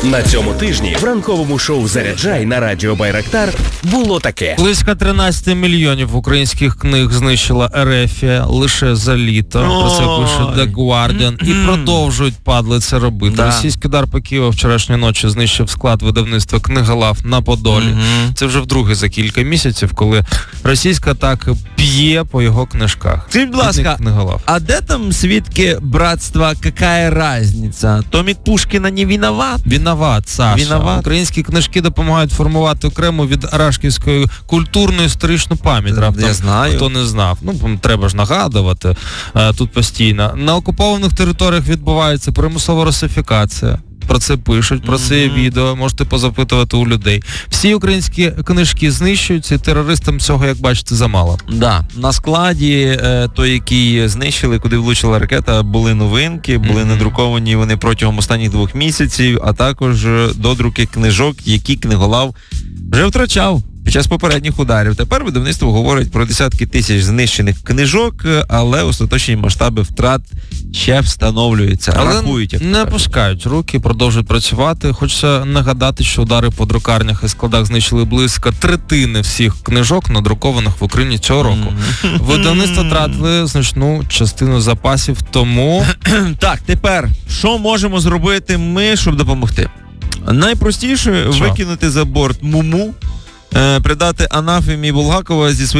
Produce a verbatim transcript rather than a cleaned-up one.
На цьому тижні в ранковому шоу «Заряджай» на радіо Байрактар було таке. Близько тринадцять мільйонів українських книг знищила Ерефія лише за літо. Про це пише The Guardian. І продовжують падли це робити. Да. Російський удар по Києву вчорашньої ночі знищив склад видавництва «Книголав» на Подолі. Mm-hmm. Це вже вдруге за кілька місяців, коли російська атака п'є по його книжках. Скажіть, будь ласка, Книголав. а де там свідки братства «Какая разниця»? Томік Пушкіна не виноват? Виноват, Саша. Виноват. Українські книжки допомагають формувати окрему від рашківської культурну історичну пам'ять. Раптом, Я знаю. хто не знав. Ну, треба ж нагадувати е, тут постійно. На окупованих територіях відбувається примусова русифікація. Про це пишуть, про це є Mm-hmm. відео, можете позапитувати у людей. Всі українські книжки знищуються, і терористам цього, як бачите, замало. Да. На складі е, той, який знищили, куди влучила ракета, були новинки, були Mm-hmm. надруковані вони протягом останніх двох місяців, а також е, додруки книжок, які Книголав вже втрачав під час попередніх ударів. Тепер видавництво говорить про десятки тисяч знищених книжок, але остаточні масштаби втрат ще встановлюються, Але рахують. Як не кажуть. пускають руки, продовжують працювати. Хочеться нагадати, що удари по друкарнях і складах знищили близько третини всіх книжок, надрукованих в Україні цього року. Видавництва втратили значну частину запасів, тому... Так, тепер, що можемо зробити ми, щоб допомогти? Найпростіше Що? викинути за борт Муму, е, придати анафемі Булгакова зі своїм